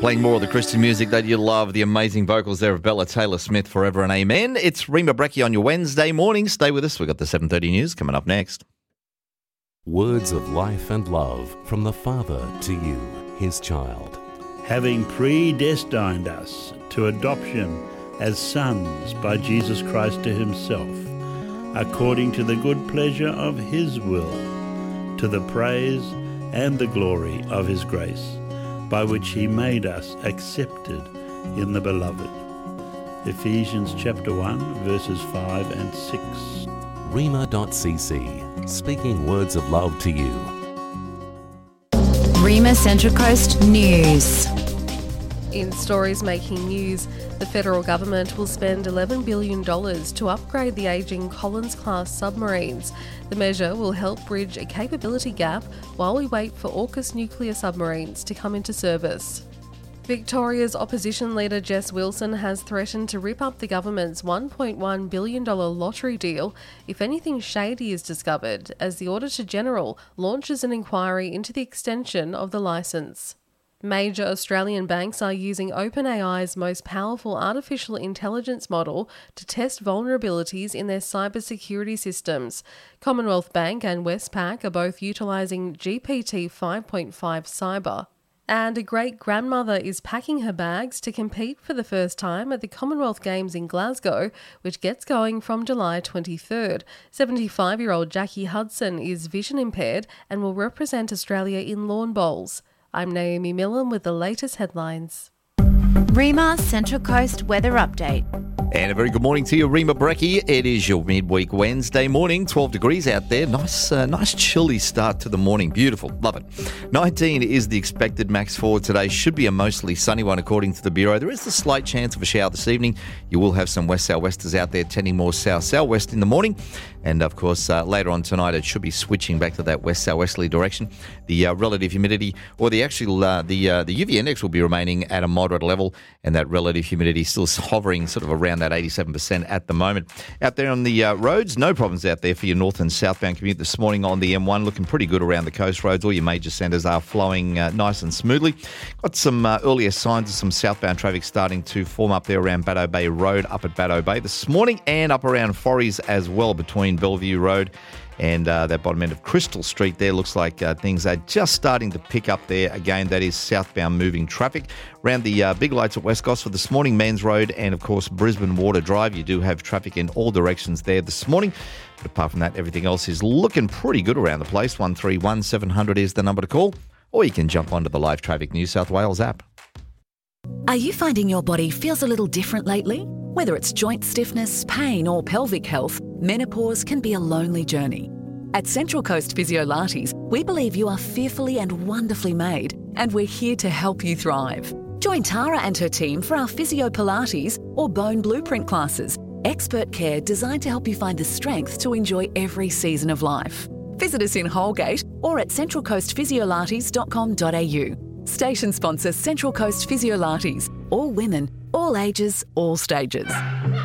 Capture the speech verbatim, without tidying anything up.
Playing more of the Christian music that you love, the amazing vocals there of Bella Taylor-Smith, Forever and Amen. It's Rima Brecky on your Wednesday morning. Stay with us. We've got the seven thirty news coming up next. Words of life and love from the Father to you, his child. Having predestined us to adoption as sons by Jesus Christ to himself, according to the good pleasure of his will, to the praise and the glory of his grace, by which he made us accepted in the beloved. Ephesians chapter one, verses five and six. Rima dot c c, speaking words of love to you. Rima Central Coast News. In stories making news, the federal government will spend eleven billion dollars to upgrade the ageing Collins-class submarines. The measure will help bridge a capability gap while we wait for AUKUS nuclear submarines to come into service. Victoria's opposition leader Jess Wilson has threatened to rip up the government's one point one billion dollars lottery deal if anything shady is discovered, as the Auditor-General launches an inquiry into the extension of the licence. Major Australian banks are using OpenAI's most powerful artificial intelligence model to test vulnerabilities in their cybersecurity systems. Commonwealth Bank and Westpac are both utilising G P T five point five Cyber. And a great-grandmother is packing her bags to compete for the first time at the Commonwealth Games in Glasgow, which gets going from July twenty-third. seventy-five-year-old Jackie Hudson is vision impaired and will represent Australia in lawn bowls. I'm Naomi Millen with the latest headlines. Rima Central Coast Weather Update. And a very good morning to you, Rima Brecky. It is your midweek Wednesday morning, twelve degrees out there. Nice uh, nice chilly start to the morning. Beautiful. Love it. nineteen is the expected max for today. Should be a mostly sunny one according to the Bureau. There is a slight chance of a shower this evening. You will have some west-southwesters out there tending more south-southwest in the morning. And, of course, uh, later on tonight, it should be switching back to that west-southwesterly direction. The uh, relative humidity, or the actual, uh, the uh, the U V index will be remaining at a moderate level, and that relative humidity still hovering sort of around that eighty-seven percent at the moment. Out there on the uh, roads, no problems out there for your north and southbound commute this morning on the M one. Looking pretty good around the coast roads. All your major centres are flowing uh, nice and smoothly. Got some uh, earlier signs of some southbound traffic starting to form up there around Baddo Bay Road, up at Baddo Bay this morning, and up around Forries as well between Bellevue Road and uh, that bottom end of Crystal Street there. Looks like uh, things are just starting to pick up there. Again, that is southbound moving traffic. Around the uh, big lights at West Gosford this morning, Mans Road and, of course, Brisbane Water Drive. You do have traffic in all directions there this morning. But apart from that, everything else is looking pretty good around the place. one three one seven hundred is the number to call. Or you can jump onto the Live Traffic New South Wales app. Are you finding your body feels a little different lately? Whether it's joint stiffness, pain or pelvic health, menopause can be a lonely journey. At Central Coast Physiolates, we believe you are fearfully and wonderfully made, and we're here to help you thrive. Join Tara and her team for our Physio Pilates or Bone Blueprint classes, expert care designed to help you find the strength to enjoy every season of life. Visit us in Holgate or at central coast physiolates dot com dot a u. Station sponsor Central Coast Physiolates. All women, all ages, all stages.